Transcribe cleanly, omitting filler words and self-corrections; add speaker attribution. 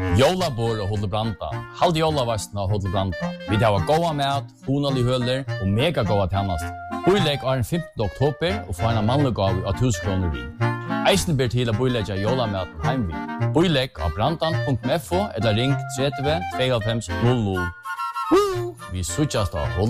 Speaker 1: Jólabor og Hotel Branda. Halv jólavastna og Hotel Branda. Vi har goda mat, hunalig høler og mega goda tjänst. Boilegg er den 15. oktober og får en mannlig gav av 1000 kroner vi. Eisen ber til å boilegge jólamaten heim vi. Boilegg av brandan.fo eller ring 30 52 00. Vi suttjast av